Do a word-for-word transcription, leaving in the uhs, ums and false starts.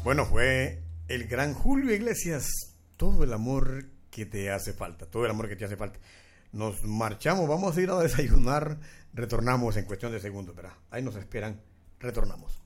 Bueno, fue el gran Julio Iglesias. Todo el amor que te hace falta. Todo el amor que te hace falta. Nos marchamos, vamos a ir a desayunar. Retornamos en cuestión de segundos, ¿verdad? Ahí nos esperan. Retornamos.